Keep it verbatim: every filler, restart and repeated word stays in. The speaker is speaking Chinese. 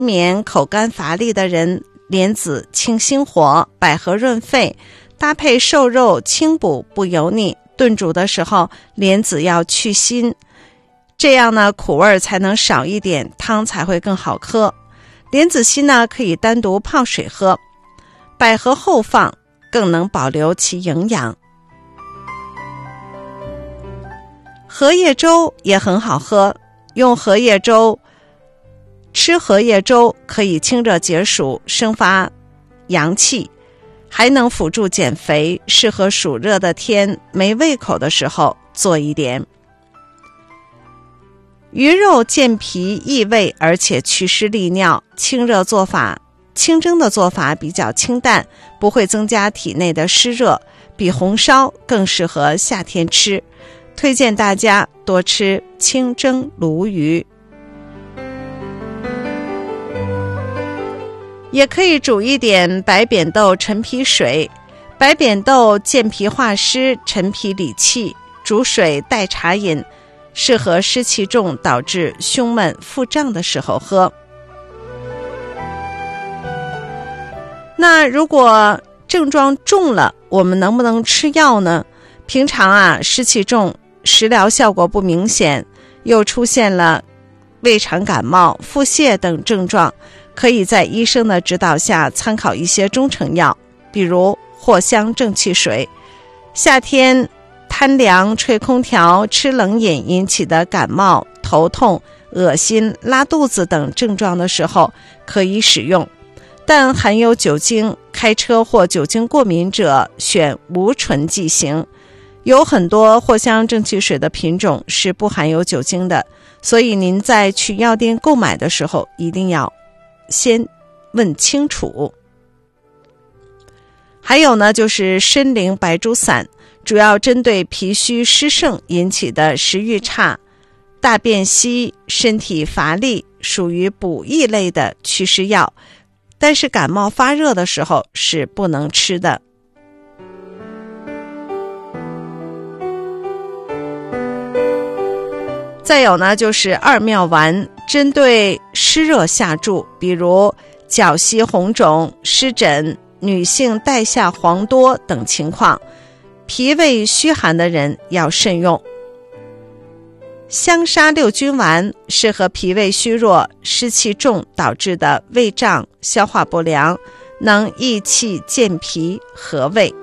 眠、口干乏力的人，莲子清心火，百合润肺，搭配瘦肉清补不油腻，炖煮的时候莲子要去腥，这样呢苦味才能少一点，汤才会更好喝。莲子心呢可以单独泡水喝，百合后放更能保留其营养。荷叶粥也很好喝，用荷叶粥吃荷叶粥可以清热解暑，生发阳气，还能辅助减肥，适合暑热的天没胃口的时候做一点。鱼肉健脾益胃，而且祛湿利尿，清热做法清蒸的做法比较清淡，不会增加体内的湿热，比红烧更适合夏天吃，推荐大家多吃清蒸鲈鱼。也可以煮一点白扁豆陈皮水，白扁豆健脾化湿，陈皮理气，煮水代茶饮，适合湿气重导致胸闷腹胀的时候喝。那如果症状重了，我们能不能吃药呢？平常啊，湿气重，食疗效果不明显，又出现了胃肠感冒、腹泻等症状，可以在医生的指导下参考一些中成药，比如藿香正气水。夏天贪凉、吹空调、吃冷饮引起的感冒、头痛、恶心、拉肚子等症状的时候可以使用，但含有酒精，开车或酒精过敏者选无醇剂型。有很多藿香正气水的品种是不含有酒精的，所以您在去药店购买的时候一定要先问清楚。还有呢，就是参苓白术散，主要针对脾虚湿盛引起的食欲差、大便稀、身体乏力，属于补益类的祛湿药，但是感冒发热的时候是不能吃的。再有呢，就是二妙丸，针对湿热下注，比如脚膝红肿、湿疹、女性带下黄多等情况，脾胃虚寒的人要慎用。香砂六君丸适合脾胃虚弱、湿气重导致的胃胀、消化不良，能益气健脾和胃。